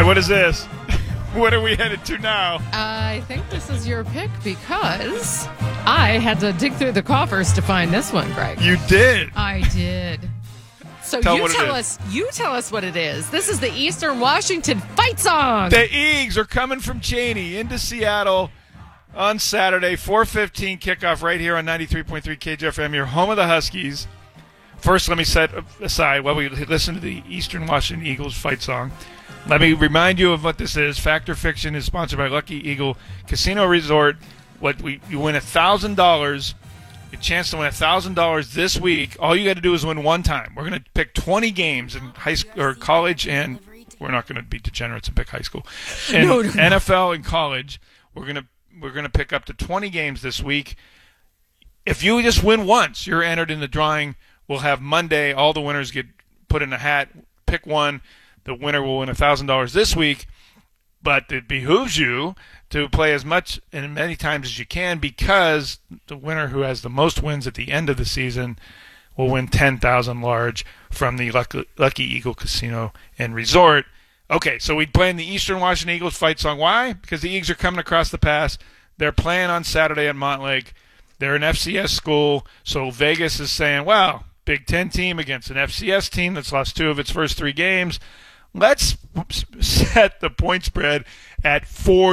right, what is this? What are we headed to now? I think this is your pick because I had to dig through the coffers to find this one, Greg. You did. I did. So you tell us what it is. This is the Eastern Washington fight song. The Eags are coming from Cheney into Seattle on Saturday, 4:15 kickoff right here on 93.3 KJFM, your home of the Huskies. First, let me set aside while we listen to the Eastern Washington Eagles fight song. Let me remind you of what this is. Fact or Fiction is sponsored by Lucky Eagle Casino Resort. You win $1,000. A chance to win $1,000 this week. All you got to do is win one time. We're going to pick 20 games in high school or college, and we're not going to be degenerates and pick high school. In NFL and college, we're going to pick up to 20 games this week. If you just win once, you're entered in the drawing. We'll have Monday. All the winners get put in a hat. Pick one. The winner will win $1,000 this week. But it behooves you to play as much and many times as you can, because the winner who has the most wins at the end of the season will win $10,000 large from the Lucky Eagle Casino and Resort. Okay, so we play in the Eastern Washington Eagles fight song. Why? Because the Eagles are coming across the pass. They're playing on Saturday at Montlake. They're an FCS school, so Vegas is saying, well, Big Ten team against an FCS team that's lost 2 of its first 3 games. Let's set the point spread at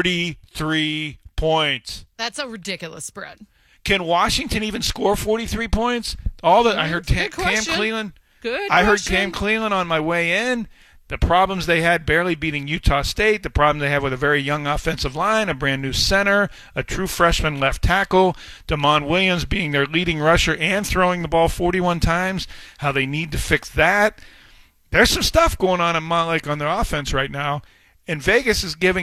43 points. That's a ridiculous spread. Can Washington even score 43 points? I heard Cam Cleveland. I heard Cam Cleveland on my way in. The problems they had barely beating Utah State, the problem they have with a very young offensive line, a brand new center, a true freshman left tackle, Damon Williams being their leading rusher and throwing the ball 41 times, how they need to fix that. There's some stuff going on in Montlake on their offense right now, and Vegas is giving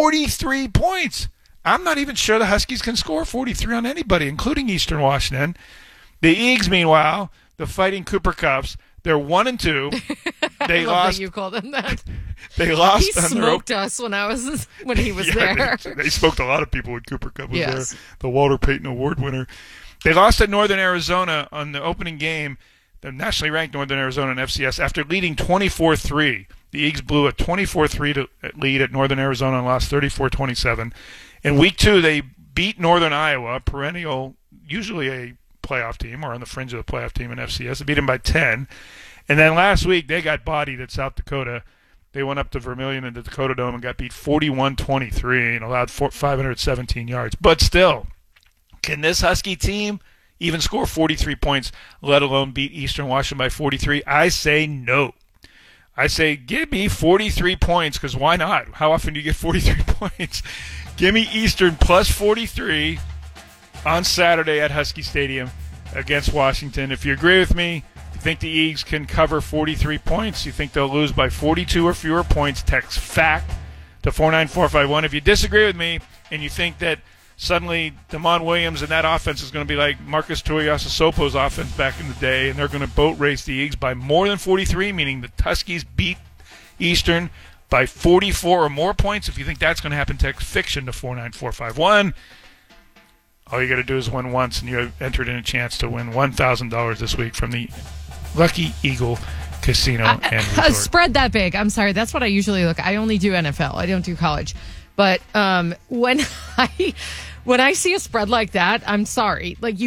43 points. I'm not even sure the Huskies can score 43 on anybody, including Eastern Washington. The Eags, meanwhile, the Fighting Cooper Cups, they're 1-2. They lost. That you called them that. They lost. He smoked us when he was there. They smoked a lot of people when Cooper Cup was there. The Walter Payton Award winner. They lost at Northern Arizona on the opening game. The nationally ranked Northern Arizona in FCS after leading 24-3. The Eags blew a 24-3 lead at Northern Arizona and lost 34-27. In week 2, they beat Northern Iowa, perennial, usually a playoff team or on the fringe of the playoff team in FCS. They beat them by 10. And then last week, they got bodied at South Dakota. They went up to Vermillion in the Dakota Dome and got beat 41-23 and allowed 517 yards. But still, can this Husky team even score 43 points, let alone beat Eastern Washington by 43? I say no. I say give me 43 points, because why not? How often do you get 43 points? Give me Eastern plus 43 on Saturday at Husky Stadium against Washington. If you agree with me, you think the Eags can cover 43 points, you think they'll lose by 42 or fewer points, text FACT to 49451. If you disagree with me and you think that suddenly Damon Williams and that offense is going to be like Marcus Tuiasosopo's offense back in the day, and they're going to boat race the Eags by more than 43, meaning the Huskies beat Eastern by 44 or more points. If you think that's going to happen, text FICTION to 49451. All you got to do is win once, and you entered in a chance to win $1,000 this week from the Lucky Eagle Casino and Resort. Spread that big. I'm sorry. That's what I usually look. I only do NFL. I don't do college. But when I see a spread like that, I'm sorry. Like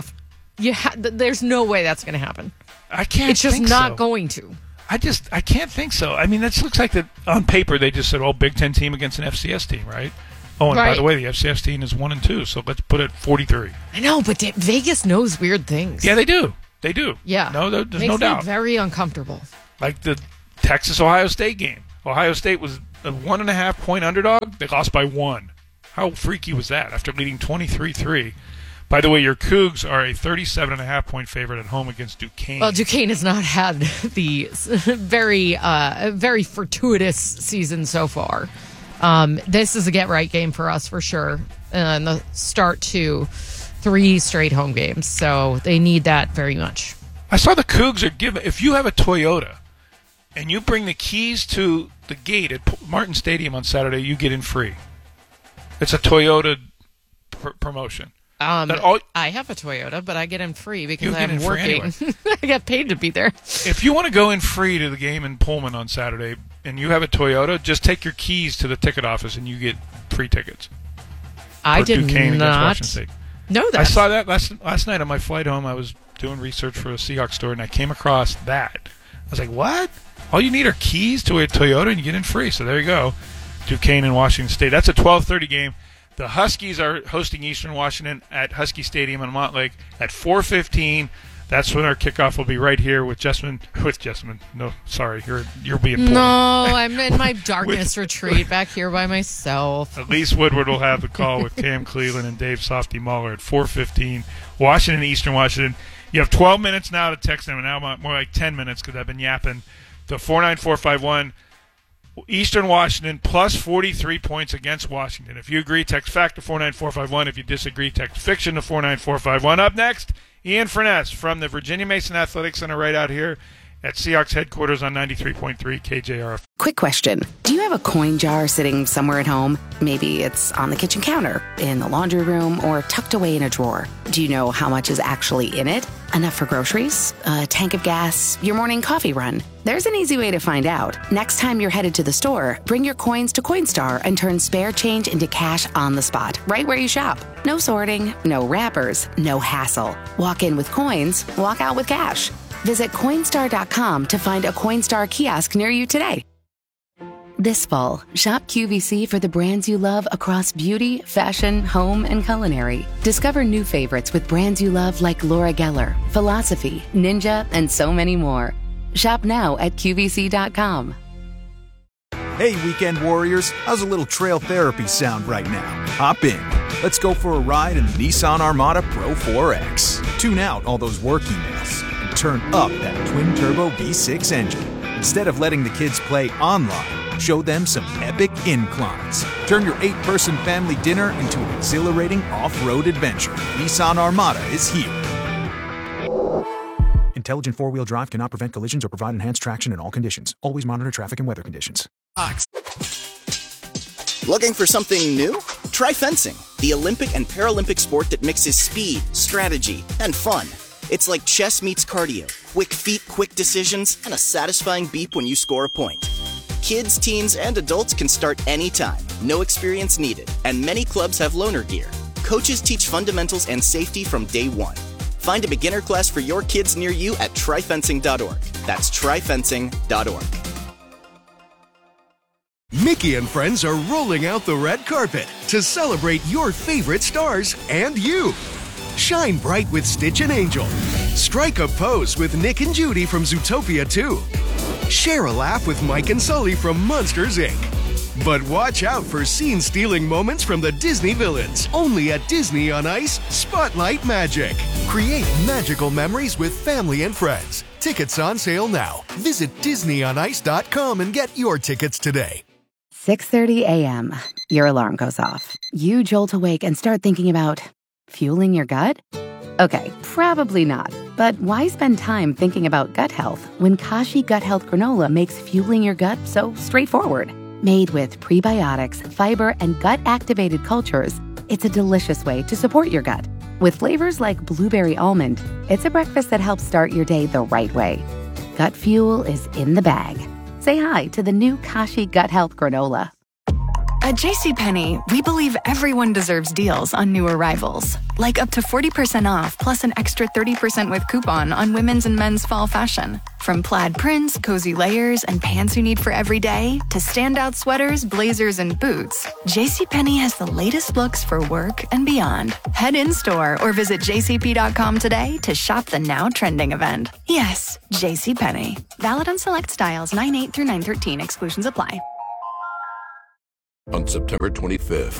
there's no way that's going to happen. I can't. It's just not going to. I can't think so. I mean, this looks like that on paper they just said, "Oh, Big Ten team against an FCS team," right? Oh, and by the way, the FCS team is 1-2, so let's put it 43. I know, but Vegas knows weird things. Yeah, they do. They do. Yeah. No, there's Makes no doubt. Me very uncomfortable. Like the Texas-Ohio State game. Ohio State was a 1.5-point underdog. They lost by 1. How freaky was that after leading 23-3? By the way, your Cougs are a 37.5-point favorite at home against Duquesne. Well, Duquesne has not had the very fortuitous season so far. This is a get-right game for us for sure. And the start to 3 straight home games. So they need that very much. I saw the Cougs are given, if you have a Toyota and you bring the keys to the gate at Martin Stadium on Saturday, you get in free. It's a Toyota promotion. I have a Toyota, but I get in free because I'm working. Anyway. I get paid to be there. If you want to go in free to the game in Pullman on Saturday and you have a Toyota, just take your keys to the ticket office and you get free tickets. I did Duquesne not know that. I saw that last night on my flight home. I was doing research for a Seahawks story, and I came across that. I was like, what? All you need are keys to a Toyota and you get in free. So there you go. Duquesne and Washington State. That's a 12:30 game. The Huskies are hosting Eastern Washington at Husky Stadium in Montlake at 4:15. That's when our kickoff will be right here with Jessamine. No, sorry, you're being pulled. No, I'm in my darkness retreat back here by myself. Elise Woodward will have the call with Cam Cleveland and Dave Softy Muller at 4:15. Washington, Eastern Washington. You have 12 minutes now to text them, and now more like 10 minutes because I've been yapping. The 49451. Eastern Washington plus 43 points against Washington. If you agree, text fact to 49451. If you disagree, text fiction to 49451. Up next, Ian Furness from the Virginia Mason Athletic Center right out here at Seahawks headquarters on 93.3 KJRF. Quick question. Do you have a coin jar sitting somewhere at home? Maybe it's on the kitchen counter, in the laundry room, or tucked away in a drawer. Do you know how much is actually in it? Enough for groceries? A tank of gas? Your morning coffee run? There's an easy way to find out. Next time you're headed to the store, bring your coins to Coinstar and turn spare change into cash on the spot, right where you shop. No sorting, no wrappers, no hassle. Walk in with coins, walk out with cash. Visit Coinstar.com to find a Coinstar kiosk near you today. This fall, shop QVC for the brands you love across beauty, fashion, home, and culinary. Discover new favorites with brands you love like Laura Geller, Philosophy, Ninja, and so many more. Shop now at QVC.com. Hey, weekend warriors, how's a little trail therapy sound right now? Hop in. Let's go for a ride in the Nissan Armada Pro 4X. Tune out all those work emails and turn up that twin-turbo V6 engine. Instead of letting the kids play online, show them some epic inclines. Turn your 8-person family dinner into an exhilarating off-road adventure. Nissan Armada is here. Intelligent four-wheel drive cannot prevent collisions or provide enhanced traction in all conditions. Always monitor traffic and weather conditions. Looking for something new? Try fencing, the Olympic and Paralympic sport that mixes speed, strategy, and fun. It's like chess meets cardio, quick feet, quick decisions, and a satisfying beep when you score a point. Kids, teens, and adults can start anytime, no experience needed, and many clubs have loaner gear. Coaches teach fundamentals and safety from day one. Find a beginner class for your kids near you at tryfencing.org. That's tryfencing.org. Mickey and friends are rolling out the red carpet to celebrate your favorite stars and you. Shine bright with Stitch and Angel. Strike a pose with Nick and Judy from Zootopia 2. Share a laugh with Mike and Sully from Monsters, Inc. But watch out for scene-stealing moments from the Disney villains. Only at Disney on Ice Spotlight Magic. Create magical memories with family and friends. Tickets on sale now. Visit DisneyOnIce.com and get your tickets today. 6:30 a.m. Your alarm goes off. You jolt awake and start thinking about fueling your gut? Okay, probably not. But why spend time thinking about gut health when Kashi Gut Health Granola makes fueling your gut so straightforward? Made with prebiotics, fiber, and gut-activated cultures, it's a delicious way to support your gut. With flavors like blueberry almond, it's a breakfast that helps start your day the right way. Gut fuel is in the bag. Say hi to the new Kashi Gut Health Granola. At JCPenney, we believe everyone deserves deals on new arrivals, like up to 40% off plus an extra 30% with coupon on women's and men's fall fashion. From plaid prints, cozy layers, and pants you need for every day, to standout sweaters, blazers, and boots, JCPenney has the latest looks for work and beyond. Head in-store or visit jcp.com today to shop the now trending event. Yes, JCPenney. Valid on select styles 9/8 through 9/13. Exclusions apply. On September 25th.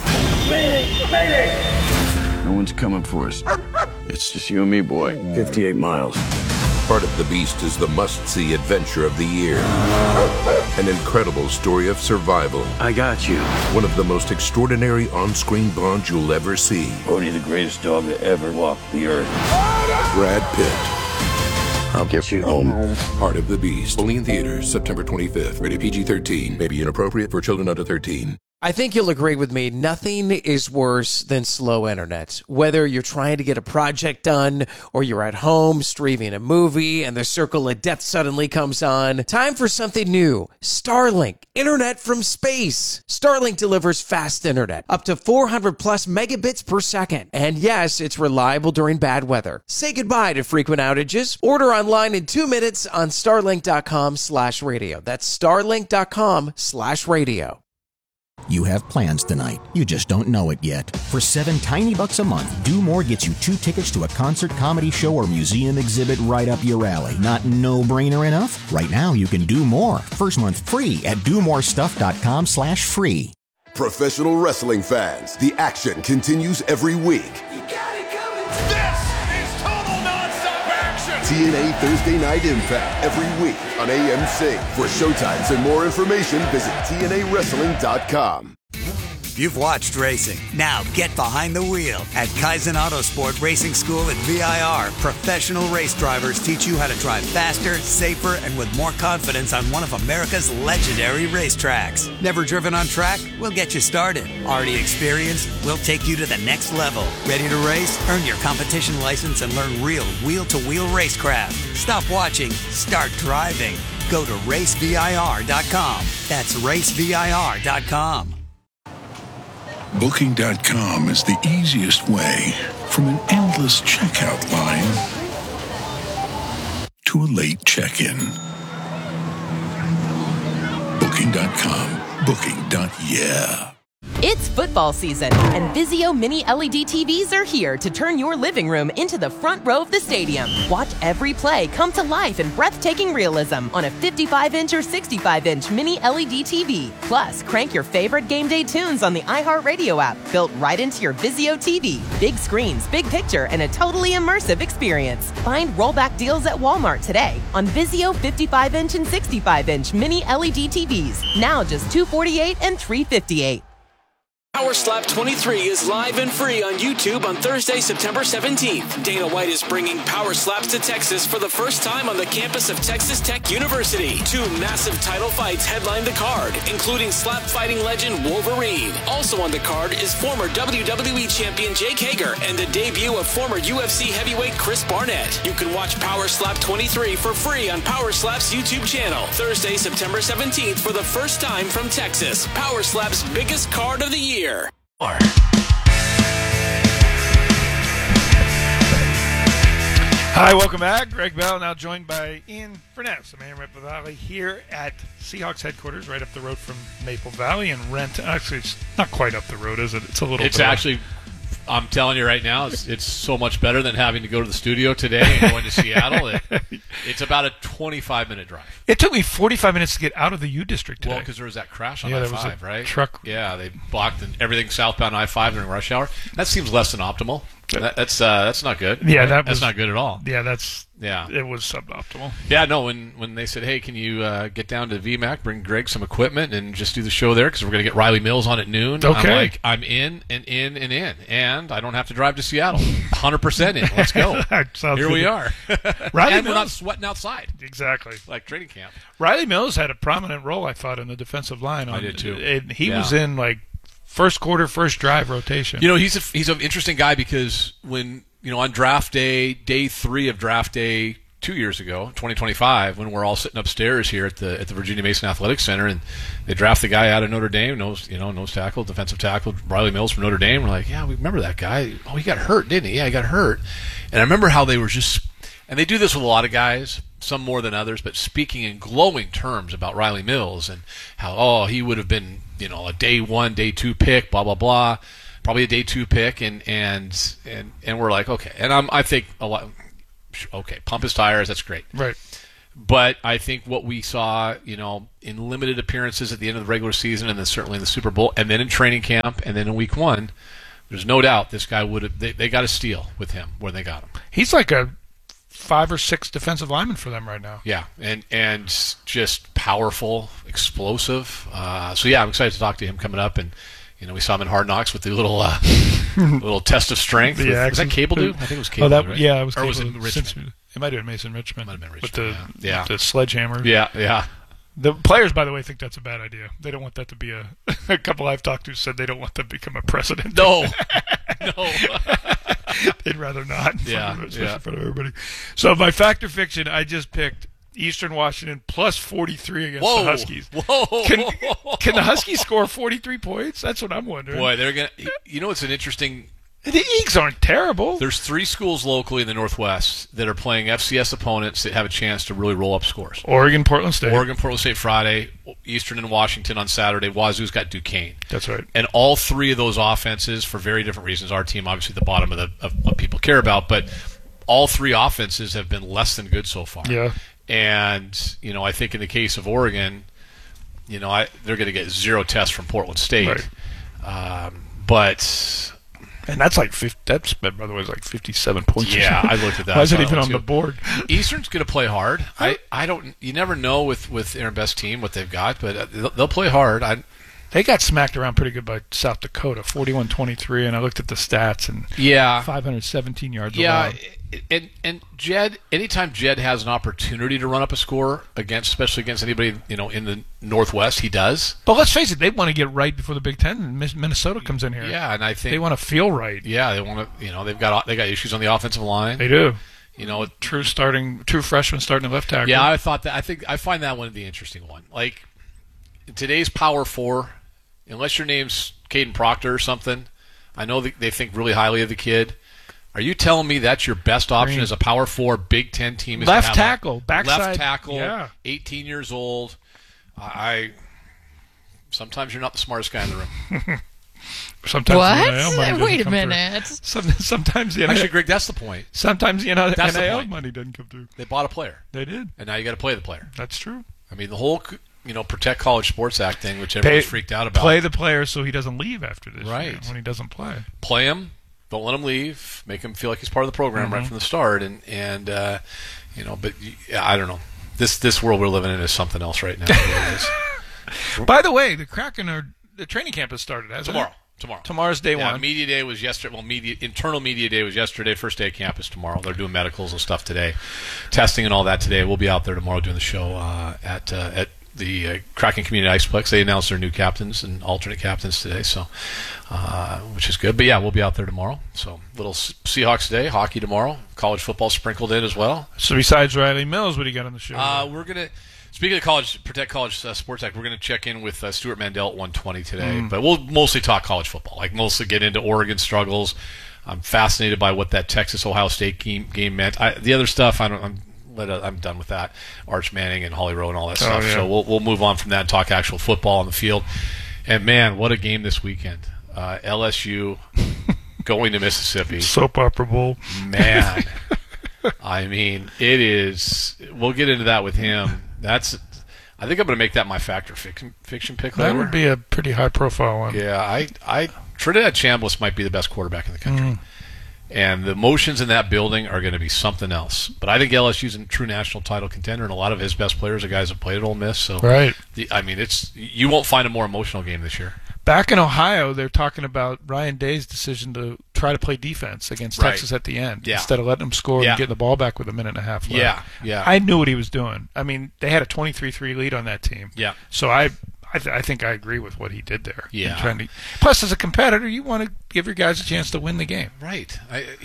No one's coming for us. It's just you and me, boy. 58 miles. Part of the Beast is the must-see adventure of the year. An incredible story of survival. I got you. One of the most extraordinary on-screen bonds you'll ever see. Bodhi, the greatest dog to ever walk the earth. Brad Pitt. I'll get you home. Part of the Beast. Only in theaters September 25th. Rated PG-13. May be inappropriate for children under 13. I think you'll agree with me. Nothing is worse than slow internet. Whether you're trying to get a project done or you're at home streaming a movie and the circle of death suddenly comes on, time for something new. Starlink, internet from space. Starlink delivers fast internet, up to 400 plus megabits per second. And yes, it's reliable during bad weather. Say goodbye to frequent outages. Order online in 2 minutes on starlink.com/radio. That's starlink.com/radio. You have plans tonight. You just don't know it yet. For $7 tiny bucks a month, Do More gets you 2 tickets to a concert, comedy show, or museum exhibit right up your alley. Not no-brainer enough? Right now, you can do more. First month free at domorestuff.com/free. Professional wrestling fans, the action continues every week. This is total non-stop action! TNA Thursday Night Impact every week on AMC. For showtimes and more information, visit TNAWrestling.com. You've watched racing. Now get behind the wheel. At Kaizen Autosport Racing School at VIR, professional race drivers teach you how to drive faster, safer, and with more confidence on one of America's legendary racetracks. Never driven on track? We'll get you started. Already experienced? We'll take you to the next level. Ready to race? Earn your competition license and learn real wheel-to-wheel racecraft. Stop watching. Start driving. Go to racevir.com. That's racevir.com. Booking.com is the easiest way from an endless checkout line to a late check-in. Booking.com. Booking.yeah. It's football season, and Vizio Mini LED TVs are here to turn your living room into the front row of the stadium. Watch every play come to life in breathtaking realism on a 55-inch or 65-inch Mini LED TV. Plus, crank your favorite game day tunes on the iHeartRadio app, built right into your Vizio TV. Big screens, big picture, and a totally immersive experience. Find rollback deals at Walmart today on Vizio 55-inch and 65-inch Mini LED TVs. Now just $248 and $358. Power Slap 23 is live and free on YouTube on Thursday, September 17th. Dana White is bringing Power Slaps to Texas for the first time on the campus of Texas Tech University. 2 massive title fights headline the card, including slap fighting legend Wolverine. Also on the card is former WWE champion Jake Hager and the debut of former UFC heavyweight Chris Barnett. You can watch Power Slap 23 for free on Power Slap's YouTube channel. Thursday, September 17th for the first time from Texas. Power Slap's biggest card of the year. Hi, welcome back. Greg Bell, now joined by Ian Furness, the mayor of Maple Valley, here at Seahawks headquarters, right up the road from Maple Valley and Renton. Actually, it's not quite up the road, is it? It's a little. It's actually. I'm telling you right now, it's so much better than having to go to the studio today and going to Seattle. It's about a 25-minute drive. It took me 45 minutes to get out of the U District today. Well, because there was that crash on I-5, there was a right? Truck. Yeah, they blocked everything southbound I-5 during rush hour. That seems less than optimal. That's not good. Yeah, right? that's not good at all. Yeah, it was suboptimal. Yeah, no. When they said, "Hey, can you get down to VMAC, bring Greg some equipment, and just do the show there because we're going to get Riley Mills on at noon?" Okay. I'm like, I'm in, and I don't have to drive to Seattle. 100% in. Let's go. Here we are. Riley and Mills, we're not sweating outside. Exactly. Like training camp. Riley Mills had a prominent role, I thought, in the defensive line. I did too. And he was in like first quarter, first drive rotation. You know, he's an interesting guy because when on draft day 3 of draft day 2 years ago, 2025, when we're all sitting upstairs here at the Virginia Mason Athletic Center, and they draft the guy out of Notre Dame, nose tackle, defensive tackle, Riley Mills from Notre Dame. We're like, yeah, we remember that guy. Oh, he got hurt, didn't he? Yeah, he got hurt. And I remember how they were just, and they do this with a lot of guys, some more than others, but speaking in glowing terms about Riley Mills and how, he would have been, a day 1, day 2 pick, blah, blah, blah. Probably a day 2 pick, and we're like, okay. And I think a lot. Okay, pump his tires. That's great. Right. But I think what we saw, in limited appearances at the end of the regular season, and then certainly in the Super Bowl, and then in training camp, and then in Week 1, there's no doubt this guy would have. They got a steal with him where they got him. He's like a 5 or 6 defensive lineman for them right now. Yeah, and just powerful, explosive. So yeah, I'm excited to talk to him coming up and. We saw him in Hard Knocks with the little little test of strength. Was that Cable Dude? I think it was Cable Dude, right? Yeah, it was Cable. Or was it Richmond? It might have been Mason Richmond. Might have been With Richmond, the sledgehammer. Yeah. The players, by the way, think that's a bad idea. They don't want that to be a couple I've talked to said they don't want that to become a precedent. No. They'd rather not, especially in front of everybody. So my fact or fiction, I just picked Eastern Washington plus 43 against the Huskies. Can the Huskies score 43 points? That's what I'm wondering. Boy, they're going to... You know, it's an interesting... The Eagles aren't terrible. There's 3 schools locally in the Northwest that are playing FCS opponents that have a chance to really roll up scores. Oregon, Portland State Friday, Eastern and Washington on Saturday. Wazoo's got Duquesne. That's right. And all 3 of those offenses, for very different reasons, our team obviously at the bottom of what people care about, but all 3 offenses have been less than good so far. Yeah. And, I think in the case of Oregon, they're going to get 0 tests from Portland State. Right. But... And that's like 50, that's, by the way, is like 57 points. Yeah, I looked at that. Why is it even on the board? Eastern's going to play hard. I don't. You never know with Aaron Best's team what they've got, but they'll play hard. They got smacked around pretty good by South Dakota, 41-23, and I looked at the stats and 517 yards allowed. And Jed, anytime Jed has an opportunity to run up a score especially against anybody in the Northwest, he does. But let's face it, they want to get right before the Big Ten, and Minnesota comes in here. Yeah, and I think they want to feel right. Yeah, they want to. They got issues on the offensive line. They do. True freshman starting left tackle. Yeah, I find that one the interesting one. Like today's Power 4, unless your name's Caden Proctor or something, I know they think really highly of the kid. Are you telling me that's your best option as a Power 4 Big Ten team? Is left tackle, backside. Left tackle, 18 years old. Sometimes you're not the smartest guy in the room. Sometimes what? Wait a minute. Sometimes the actually, Greg, that's the point. Sometimes the NIL money doesn't come through. They bought a player. They did, and now you got to play the player. That's true. I mean, the whole Protect College Sports Act thing, which everyone's freaked out about. Play the player so he doesn't leave after this. Right when he doesn't play. Play him. Don't let him leave. Make him feel like he's part of the program right from the start. And but I don't know. This world we're living in is something else right now. By the way, the Kraken the training camp has started, hasn't it? Tomorrow. Tomorrow's day one. Media day was yesterday. Well, internal media day was yesterday. First day of camp is tomorrow. They're doing medicals and stuff today, testing and all that today. We'll be out there tomorrow doing the show at the Kraken Community Iceplex. They announced their new captains and alternate captains today, so which is good. But yeah, we'll be out there tomorrow. So little Seahawks day, hockey tomorrow, college football sprinkled in as well. So besides Riley Mills, what do you got on the show? We're gonna. Speaking of Protect College Sports Act, we're going to check in with Stuart Mandel at 1:20 today. But we'll mostly talk college football, mostly get into Oregon struggles. I'm fascinated by what that Texas-Ohio State game meant. The other stuff, I'm done with that. Arch Manning and Holly Rowe and all that stuff. Yeah. So we'll move on from that and talk actual football on the field. And, man, what a game this weekend. LSU going to Mississippi. Soap opera bowl. Man. I mean, it is. We'll get into that with him. I think I'm going to make that my factor fiction pick. That would be a pretty high profile one. Yeah, Trinidad Chambliss might be the best quarterback in the country. And the emotions in that building are going to be something else. But I think LSU's a true national title contender, and a lot of his best players are guys that played at Ole Miss. So right. You won't find a more emotional game this year. Back in Ohio, they're talking about Ryan Day's decision to try to play defense against Texas at the end instead of letting them score and getting the ball back with a minute and a half left. Yeah. I knew what he was doing. I mean, they had a 23-3 lead on that team. Yeah. So I think I agree with what he did there. Yeah. Plus, as a competitor, you want to give your guys a chance to win the game. Right.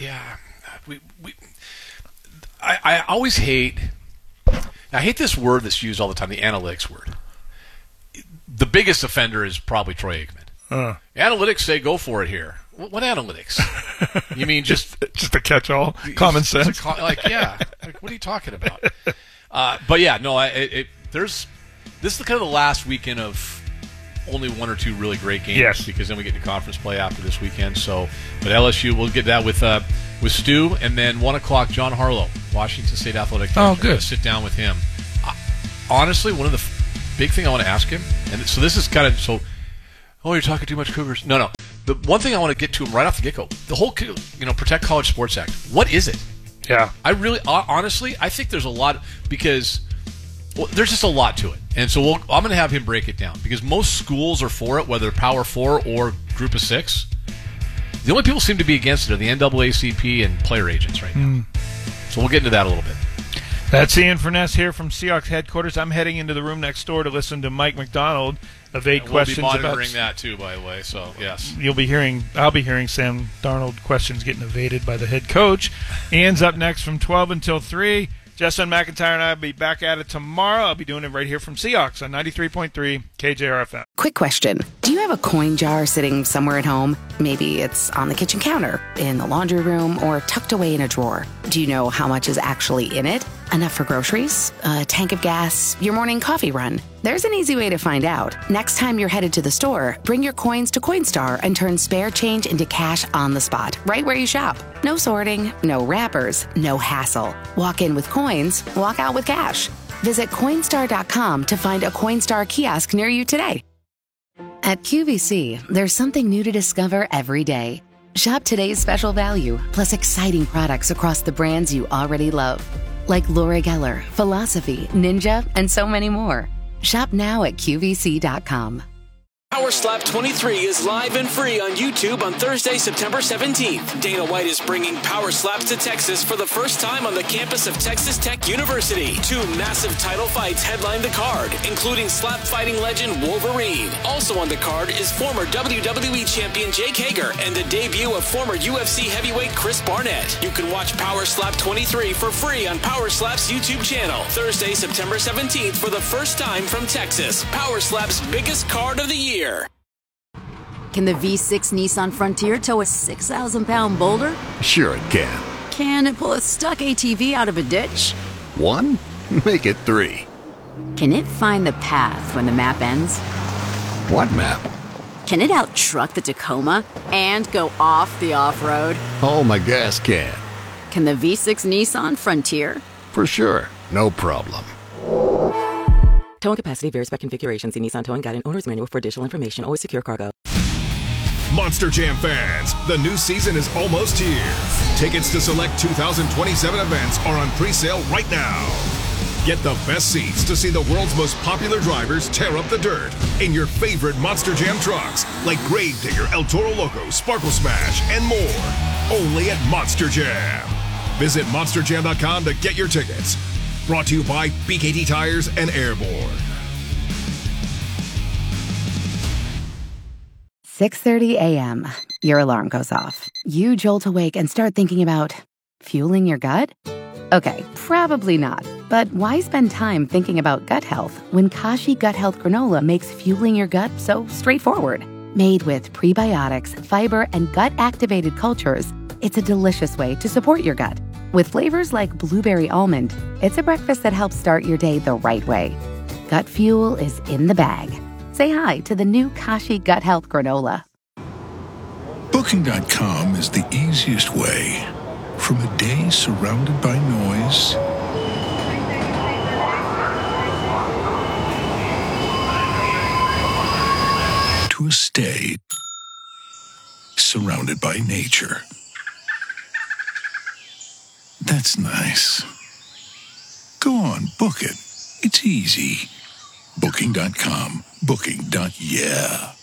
I always hate. I hate this word that's used all the time, the analytics word. The biggest offender is probably Troy Aikman. Analytics say go for it here. What analytics? You mean just a catch-all? Common sense? What are you talking about? But yeah, no. This is kind of the last weekend of only one or two really great games. Yes. Because then we get to conference play after this weekend. So, but LSU, we'll get that with Stu, and then 1:00, John Harlow, Washington State Athletic Director. Oh, good. Sit down with him. Honestly, one of the big thing I want to ask him, and so this is kind of you're talking too much Cougars. No. The one thing I want to get to him right off the get-go, the whole Protect College Sports Act. What is it? Yeah. I really, honestly, I think there's a lot because there's just a lot to it, and so I'm going to have him break it down because most schools are for it, whether Power 4 or Group of 6. The only people who seem to be against it are the NAACP and player agents right now. So we'll get into that a little bit. That's Ian Furness here from Seahawks headquarters. I'm heading into the room next door to listen to Mike McDonald evade questions. We'll be monitoring that too, by the way. So yes, I'll be hearing Sam Darnold questions getting evaded by the head coach. Ian's up next from 12 until 3. Justin McIntyre and I will be back at it tomorrow. I'll be doing it right here from Seahawks on 93.3 KJRFM. Quick question. Do you have a coin jar sitting somewhere at home? Maybe it's on the kitchen counter, in the laundry room, or tucked away in a drawer. Do you know how much is actually in it? Enough for groceries, a tank of gas, your morning coffee run? There's an easy way to find out. Next time you're headed to the store, bring your coins to Coinstar and turn spare change into cash on the spot, right where you shop. No sorting, no wrappers, no hassle. Walk in with coins, walk out with cash. Visit Coinstar.com to find a Coinstar kiosk near you today. At QVC, there's something new to discover every day. Shop today's special value, plus exciting products across the brands you already love. Like Laura Geller, Philosophy, Ninja, and so many more. Shop now at QVC.com. Power Slap 23 is live and free on YouTube on Thursday, September 17th. Dana White is bringing Power Slaps to Texas for the first time on the campus of Texas Tech University. 2 massive title fights headline the card, including slap fighting legend Wolverine. Also on the card is former WWE champion Jake Hager and the debut of former UFC heavyweight Chris Barnett. You can watch Power Slap 23 for free on Power Slap's YouTube channel. Thursday, September 17th for the first time from Texas. Power Slap's biggest card of the year. Can the V6 Nissan Frontier tow a 6,000-pound boulder? Sure it can. Can it pull a stuck ATV out of a ditch? 1? Make it 3. Can it find the path when the map ends? What map? Can it out-truck the Tacoma and go off the off-road? Oh, my gas can. Can the V6 Nissan Frontier? For sure. No problem. Towing capacity varies by configuration. See Nissan Towing Guide and Owner's Manual for additional information. Always secure cargo. Monster Jam fans, the new season is almost here. Tickets to select 2027 events are on pre-sale right now. Get the best seats to see the world's most popular drivers tear up the dirt in your favorite Monster Jam trucks like Gravedigger, El Toro Loco, Sparkle Smash, and more. Only at Monster Jam. Visit monsterjam.com to get your tickets. Brought to you by BKT Tires and Airborne. 6:30 a.m. Your alarm goes off. You jolt awake and start thinking about fueling your gut? Okay, probably not. But why spend time thinking about gut health when Kashi Gut Health Granola makes fueling your gut so straightforward? Made with prebiotics, fiber, and gut-activated cultures, it's a delicious way to support your gut. With flavors like blueberry almond, it's a breakfast that helps start your day the right way. Gut fuel is in the bag. Say hi to the new Kashi Gut Health Granola. Booking.com is the easiest way. From a day surrounded by noise to a stay surrounded by nature. That's nice. Go on, book it. It's easy. Booking.com. Booking.yeah.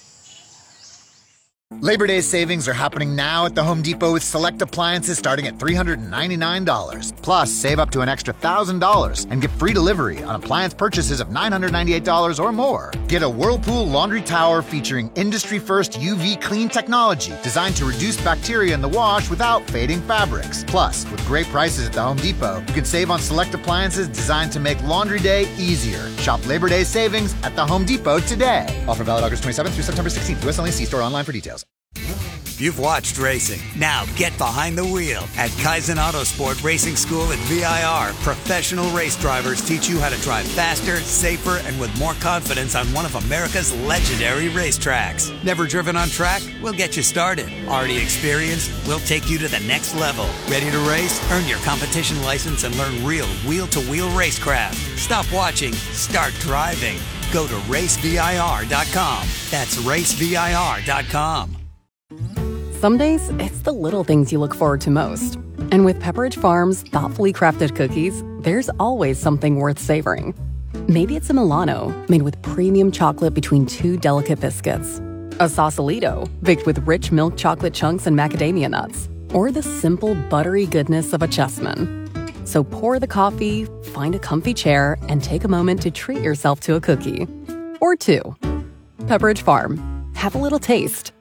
Labor Day savings are happening now at the Home Depot with select appliances starting at $399. Plus, save up to an extra $1,000 and get free delivery on appliance purchases of $998 or more. Get a Whirlpool laundry tower featuring industry-first UV clean technology designed to reduce bacteria in the wash without fading fabrics. Plus, with great prices at the Home Depot, you can save on select appliances designed to make laundry day easier. Shop Labor Day savings at the Home Depot today. Offer valid August 27th through September 16th. US only. See store online for details. You've watched racing. Now get behind the wheel. At Kaizen Autosport Racing School at VIR, professional race drivers teach you how to drive faster, safer, and with more confidence on one of America's legendary racetracks. Never driven on track? We'll get you started. Already experienced? We'll take you to the next level. Ready to race? Earn your competition license and learn real wheel-to-wheel racecraft. Stop watching. Start driving. Go to racevir.com. That's racevir.com. Some days, it's the little things you look forward to most. And with Pepperidge Farm's thoughtfully crafted cookies, there's always something worth savoring. Maybe it's a Milano, made with premium chocolate between 2 delicate biscuits. A Sausalito, baked with rich milk chocolate chunks and macadamia nuts. Or the simple, buttery goodness of a Chessman. So pour the coffee, find a comfy chair, and take a moment to treat yourself to a cookie. Or two. Pepperidge Farm. Have a little taste.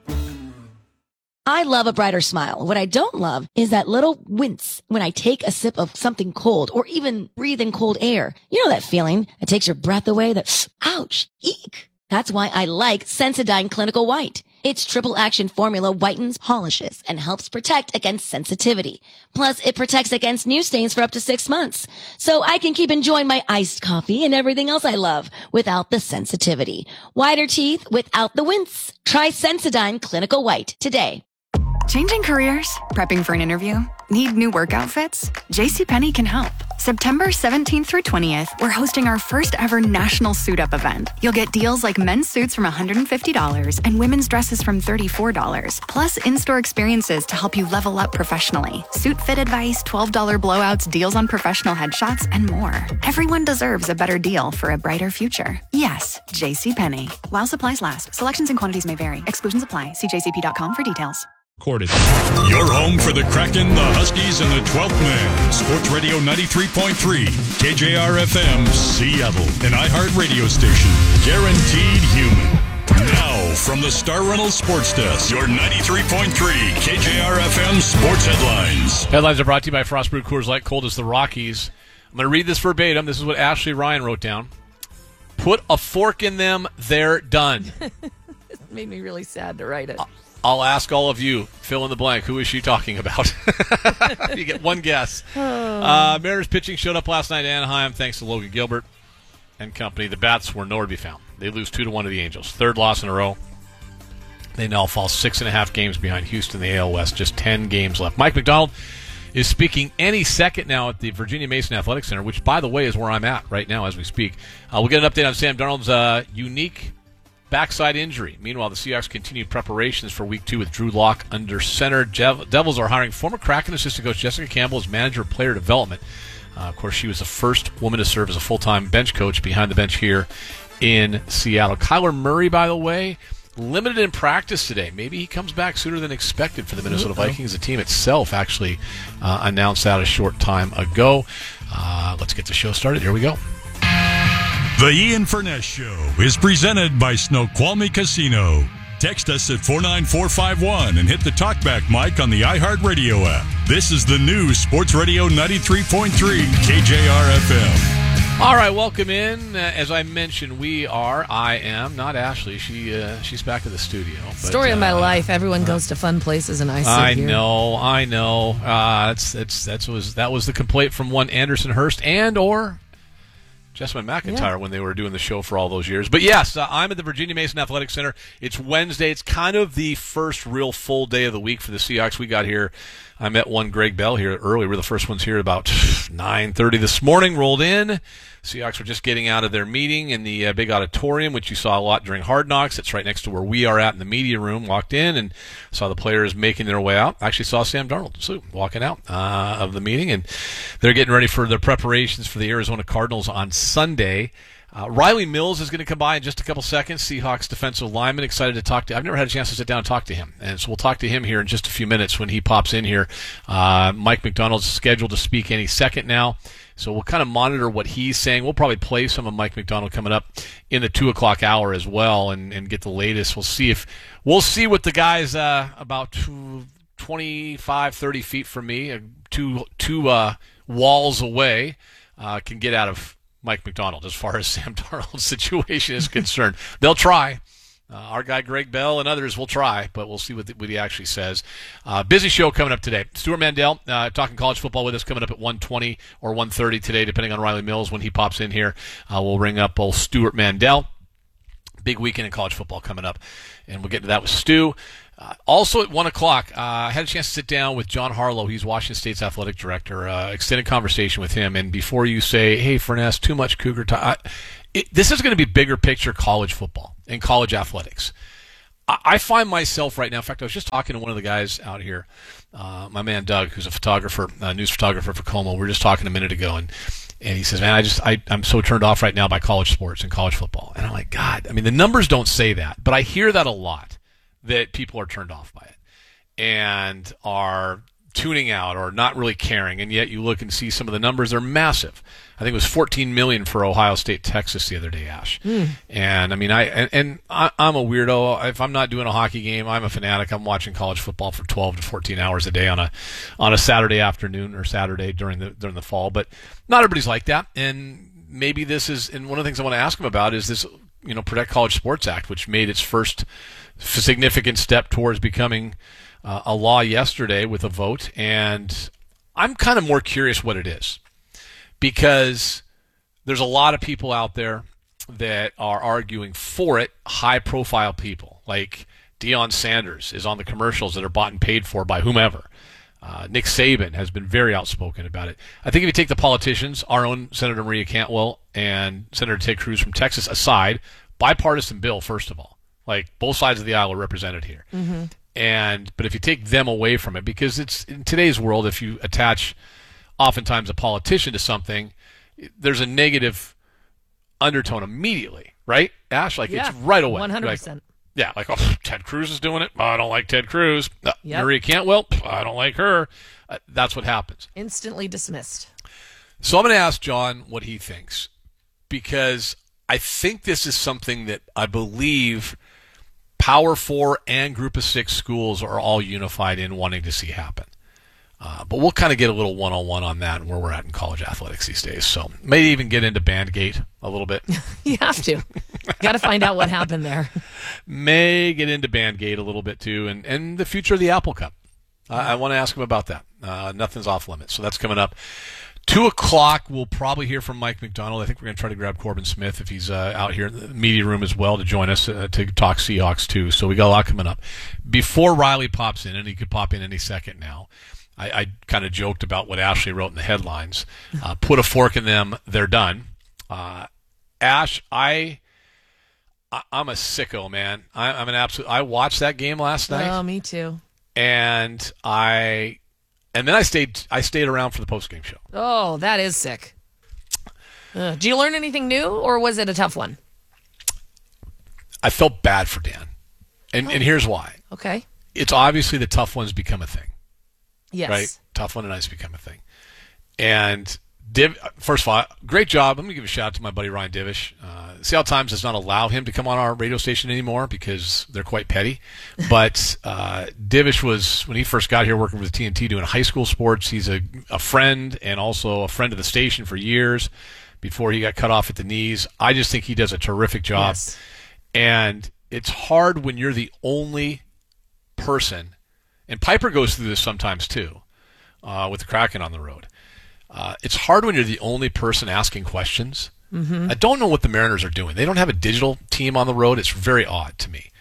I love a brighter smile. What I don't love is that little wince when I take a sip of something cold or even breathe in cold air. You know that feeling that takes your breath away, that ouch, eek. That's why I like Sensodyne Clinical White. Its triple action formula whitens, polishes, and helps protect against sensitivity. Plus, it protects against new stains for up to 6 months. So I can keep enjoying my iced coffee and everything else I love without the sensitivity. Whiter teeth without the wince. Try Sensodyne Clinical White today. Changing careers? Prepping for an interview? Need new work outfits? JCPenney can help. September 17th through 20th, we're hosting our first ever national suit up event. You'll get deals like men's suits from $150 and women's dresses from $34, plus in-store experiences to help you level up professionally. Suit fit advice, $12 blowouts, deals on professional headshots, and more. Everyone deserves a better deal for a brighter future. Yes, JCPenney. While supplies last, selections and quantities may vary. Exclusions apply. See jcp.com for details. Recorded. Your home for the Kraken, the Huskies, and the 12th Man. Sports Radio 93.3, KJR-FM, Seattle. An iHeart radio station. Guaranteed human. Now, from the Star Reynolds Sports Desk, your 93.3 KJR-FM Sports Headlines. Headlines are brought to you by Frost Brew Coors Light, cold as the Rockies. I'm going to read this verbatim. This is what Ashley Ryan wrote down. Put a fork in them, they're done. It made me really sad to write it. I'll ask all of you, fill in the blank, who is she talking about? You get one guess. Mariners pitching showed up last night in Anaheim thanks to Logan Gilbert and company. The bats were nowhere to be found. They lose 2-1 to the Angels. Third loss in a row. They now fall 6.5 games behind Houston, the AL West. Just 10 games left. Mike McDonald is speaking any second now at the Virginia Mason Athletic Center, which, by the way, is where I'm at right now as we speak. We'll get an update on Sam Darnold's unique backside injury. Meanwhile, the Seahawks continue preparations for Week 2 with Drew Lock under center. Devils are hiring former Kraken assistant coach Jessica Campbell as manager of player development. Of course, she was the first woman to serve as a full-time bench coach behind the bench here in Seattle. Kyler Murray, by the way, limited in practice today. Maybe he comes back sooner than expected for the Minnesota Vikings. The team itself actually announced that a short time ago. Let's get the show started. Here we go. The Ian Furness Show is presented by Snoqualmie Casino. Text us at 49451 and hit the talkback mic on the iHeartRadio app. This is the new Sports Radio 93.3 KJR-FM. All right, welcome in. As I mentioned, I am, not Ashley. She's back in the studio. But, story of my life. Everyone goes to fun places, and I sit here. I know. That was the complaint from one Anderson Hurst or Jessamine McIntyre when they were doing the show for all those years. But yes, I'm at the Virginia Mason Athletic Center. It's Wednesday. It's kind of the first real full day of the week for the Seahawks. We got here. I met one Greg Bell here early. We were the first ones here about 9:30 this morning, rolled in. Seahawks were just getting out of their meeting in the big auditorium, which you saw a lot during Hard Knocks. It's right next to where we are at in the media room. Walked in and saw the players making their way out. Actually saw Sam Darnold walking out of the meeting, and they're getting ready for their preparations for the Arizona Cardinals on Sunday. Riley Mills is going to come by in just a couple seconds. Seahawks defensive lineman, excited to talk to. I've never had a chance to sit down and talk to him, and so we'll talk to him here in just a few minutes when he pops in here. Mike McDonald's scheduled to speak any second now, so we'll kind of monitor what he's saying. We'll probably play some of Mike McDonald coming up in the 2 o'clock hour as well, and get the latest. We'll see what the guys about 25, 30 feet from me, two walls away, can get out of Mike McDonald as far as Sam Darnold's situation is concerned. They'll try. Our guy Greg Bell and others will try, but we'll see what he actually says. Busy show coming up today. Stuart Mandel talking college football with us coming up at 1:20 or 1:30 today, depending on Riley Mills when he pops in here. We'll ring up old Stuart Mandel. Big weekend in college football coming up, and we'll get to that with Stu. Also at 1 o'clock, I had a chance to sit down with John Harlow. He's Washington State's athletic director. Extended conversation with him. And before you say, hey, Furness, too much Cougar time, this is going to be bigger picture college football and college athletics. I find myself right now, in fact, I was just talking to one of the guys out here, my man Doug, who's a photographer, news photographer for Como. We were just talking a minute ago, and he says, man, I'm so turned off right now by college sports and college football. And I'm like, God, I mean, the numbers don't say that, but I hear that a lot, that people are turned off by it and are tuning out or not really caring, and yet you look and see some of the numbers, they're massive. I think it was $14 million for Ohio State, Texas the other day, Ash. And I mean, I'm a weirdo. If I'm not doing a hockey game, I'm a fanatic. I'm watching college football for 12 to 14 hours a day on a Saturday afternoon or Saturday during the fall. But not everybody's like that, and maybe this is. And one of the things I want to ask him about is this, Protect College Sports Act, which made its first significant step towards becoming a law yesterday with a vote, and I'm kind of more curious what it is, because there's a lot of people out there that are arguing for it, high-profile people, like Deion Sanders is on the commercials that are bought and paid for by whomever. Nick Saban has been very outspoken about it. I think if you take the politicians, our own Senator Maria Cantwell and Senator Ted Cruz from Texas aside, bipartisan bill, first of all. Like, both sides of the aisle are represented here. But if you take them away from it, because it's in today's world, if you attach oftentimes a politician to something, there's a negative undertone immediately, right, Ash? Like, it's right away. 100%. Like, Ted Cruz is doing it. I don't like Ted Cruz. Maria Cantwell, I don't like her. That's what happens. Instantly dismissed. So I'm going to ask John what he thinks, because I think this is something that I believe Power 4 and Group of 6 schools are all unified in wanting to see happen. But we'll kind of get a little one-on-one on that and where we're at in college athletics these days. So maybe even get into Bandgate a little bit. You have to. Got to find out what happened there. May get into Bandgate a little bit too, and the future of the Apple Cup. I want to ask him about that. Nothing's off limits. So that's coming up. 2 o'clock, we'll probably hear from Mike McDonald. I think we're going to try to grab Corbin Smith if he's out here in the media room as well to join us to talk Seahawks too. So we got a lot coming up. Before Riley pops in, and he could pop in any second now, I kind of joked about what Ashley wrote in the headlines. Put a fork in them, they're done. Ash, I'm a sicko, man. I'm an absolute. I watched that game last night. Oh, me too. And then I stayed around for the postgame show. Oh, that is sick. Did you learn anything new, or was it a tough one? I felt bad for Dan, and here's why. Okay. It's obviously the tough ones become a thing. Yes. Right? Tough one and ice become a thing. And first of all, great job. I'm going to give a shout out to my buddy Ryan Divish. Seattle Times does not allow him to come on our radio station anymore because they're quite petty. But Divish was, when he first got here working with TNT doing high school sports, he's a friend and also a friend of the station for years before he got cut off at the knees. I just think he does a terrific job. Yes. And it's hard when you're the only person, and Piper goes through this sometimes too, with the Kraken on the road. It's hard when you're the only person asking questions. I don't know what the Mariners are doing. They don't have a digital team on the road. It's very odd to me.